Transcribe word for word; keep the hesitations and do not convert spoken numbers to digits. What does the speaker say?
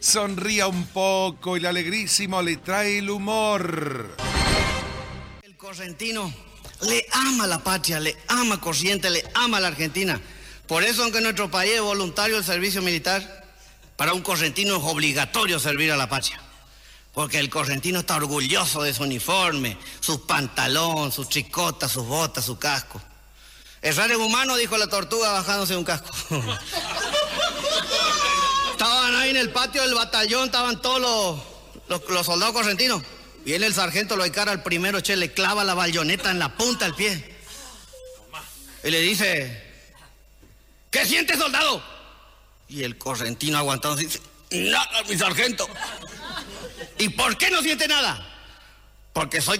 Sonría un poco, el alegrísimo le trae el humor. El correntino le ama la patria, le ama Corrientes, le ama la Argentina. Por eso, aunque en nuestro país es voluntario el servicio militar, para un correntino es obligatorio servir a la patria. Porque el correntino está orgulloso de su uniforme, sus pantalones, sus tricotas, sus botas, su casco. Errar es humano, dijo la tortuga bajándose un casco. Estaban ahí en el patio del batallón, estaban todos los, los, los soldados correntinos. Viene el sargento, lo encara al primero, che, le clava la bayoneta en la punta del pie. Y le dice: ¿qué siente, soldado? Y el correntino aguantado dice: nada, mi sargento. ¿Y por qué no siente nada? Porque soy